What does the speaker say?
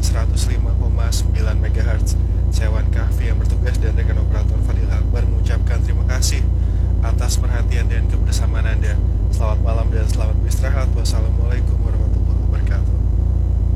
105,9 MHz. Saya Wan Kahfi yang bertugas dan rekan operator Fadil Akbar mengucapkan terima kasih atas perhatian dan kebersamaan Anda. Selamat malam dan selamat beristirahat. Wassalamualaikum warahmatullahi wabarakatuh.